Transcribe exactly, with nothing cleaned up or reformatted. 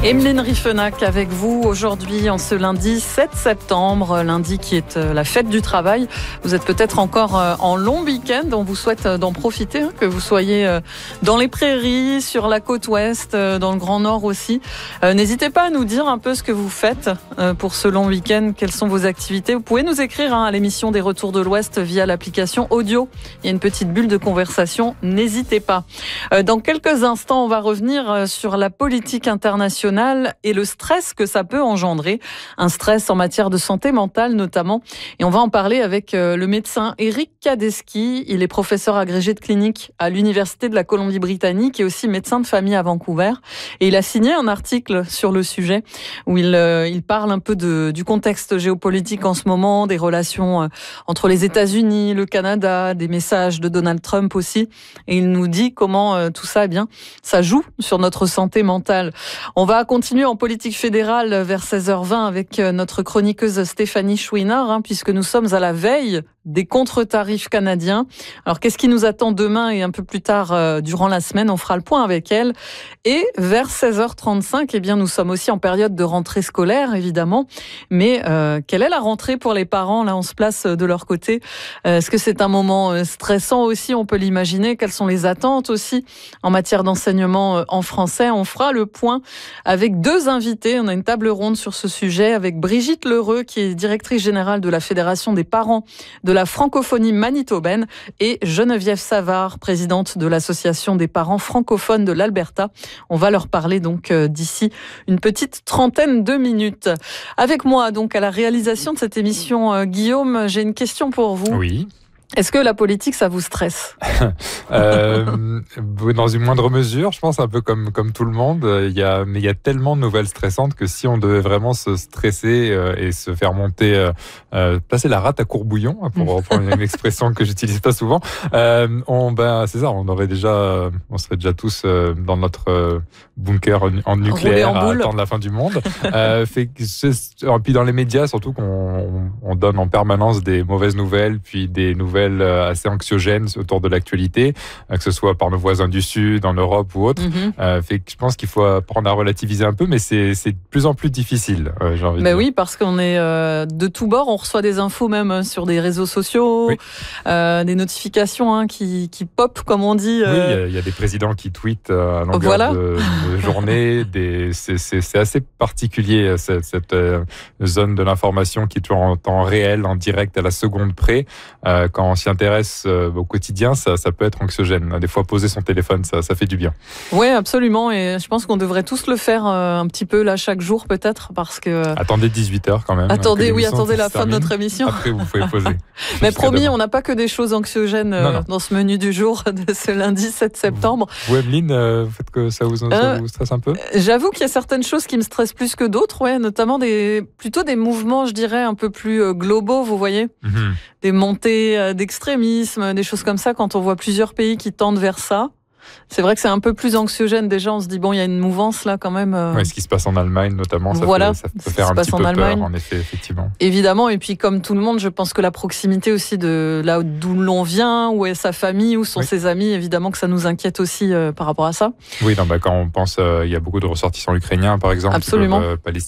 Emeline Riffenac avec vous aujourd'hui en ce lundi sept septembre, lundi qui est la fête du travail. Vous êtes peut-être encore en long week-end, on vous souhaite d'en profiter, hein, que vous soyez dans les prairies, sur la côte ouest, dans le Grand Nord aussi. Euh, n'hésitez pas à nous dire un peu ce que vous faites pour ce long week-end, quelles sont vos activités. Vous pouvez nous écrire hein, à l'émission des Retours de l'Ouest via l'application audio. Il y a une petite bulle de conversation, n'hésitez pas. Euh, dans quelques instants, on va revenir sur la politique internationale et le stress que ça peut engendrer, un stress en matière de santé mentale notamment. Et on va en parler avec le médecin Eric Kadeski. Il est professeur agrégé de clinique à l'Université de la Colombie-Britannique et aussi médecin de famille à Vancouver. Et il a signé un article sur le sujet où il, il parle un peu de, du contexte géopolitique en ce moment, des relations entre les États-Unis, le Canada, des messages de Donald Trump aussi. Et il nous dit comment tout ça, eh bien, ça joue sur notre santé mentale. On va continuer en politique fédérale vers seize heures vingt avec notre chroniqueuse Stéphanie Chouinard, hein, puisque nous sommes à la veille des contre-tarifs canadiens. Alors, qu'est-ce qui nous attend demain et un peu plus tard euh, durant la semaine? On fera le point avec elle. Et vers seize heures trente-cinq, eh bien, nous sommes aussi en période de rentrée scolaire, évidemment. Mais euh, quelle est la rentrée pour les parents? Là, on se place de leur côté. Euh, est-ce que c'est un moment stressant aussi? On peut l'imaginer. Quelles sont les attentes aussi en matière d'enseignement en français? On fera le point avec deux invités. On a une table ronde sur ce sujet avec Brigitte Lheureux, qui est directrice générale de la Fédération des parents de la francophonie manitobaine, et Geneviève Savard, présidente de l'Association des parents francophones de l'Alberta. On va leur parler donc euh, d'ici une petite trentaine de minutes. Avec moi donc à la réalisation de cette émission, euh, Guillaume, j'ai une question pour vous. Oui. Est-ce que la politique, ça vous stresse? euh, Dans une moindre mesure, je pense, un peu comme comme tout le monde. Il y a, mais il y a tellement de nouvelles stressantes que si on devait vraiment se stresser euh, et se faire monter, euh, euh, passer la rate à courbouillon, pour reprendre une expression que j'utilise pas souvent, euh, on, ben c'est ça, on aurait déjà, on serait déjà tous euh, dans notre euh, bunker en, en nucléaire en à attendre la fin du monde. euh, fait que et puis dans les médias, surtout qu'on on donne en permanence des mauvaises nouvelles, puis des nouvelles assez anxiogènes autour de l'actualité, que ce soit par nos voisins du Sud, en Europe ou autre. Mm-hmm. Euh, fait que je pense qu'il faut apprendre à relativiser un peu, mais c'est, c'est de plus en plus difficile, euh, j'ai envie de mais dire. Oui, parce qu'on est euh, de tous bords, on reçoit des infos même sur des réseaux sociaux, oui. euh, des notifications hein, qui, qui pop, comme on dit. Euh... Oui, il y, y a des présidents qui tweetent à longueur voilà. de, de journée. Des, c'est, c'est, c'est assez particulier, cette, cette euh, zone de l'information qui est en temps réel, en direct, à la seconde près. Euh, quand on s'y intéresse euh, au quotidien, ça, ça peut être anxiogène. Des fois, poser son téléphone, ça, ça fait du bien. Oui, absolument. Et je pense qu'on devrait tous le faire euh, un petit peu là chaque jour, peut-être, parce que. Attendez dix-huit heures quand même. Attendez, oui, attendez la fin de notre émission. Après, vous pouvez poser. Mais promis, demain. On n'a pas que des choses anxiogènes euh, non, non. dans ce menu du jour de ce lundi sept septembre. Vous, Emeline, euh, faites que ça vous, ça euh, vous stresse un peu? J'avoue qu'il y a certaines choses qui me stressent plus que d'autres, ouais, notamment des plutôt des mouvements, je dirais, un peu plus euh, globaux, vous voyez, mm-hmm. des montées euh, d'extrémisme, des choses comme ça, quand on voit plusieurs pays qui tendent vers ça. C'est vrai que c'est un peu plus anxiogène déjà, on se dit bon, il y a une mouvance là quand même. Euh... Ouais, ce qui se passe en Allemagne notamment, ça, voilà, fait, ça peut faire un petit peu peur en effet, effectivement. Évidemment, et puis comme tout le monde, je pense que la proximité aussi de là d'où l'on vient, où est sa famille, où sont oui. ses amis, évidemment que ça nous inquiète aussi euh, par rapport à ça. Oui, non, bah, quand on pense, il euh, y a beaucoup de ressortissants ukrainiens par exemple, absolument. Qui peuvent, euh,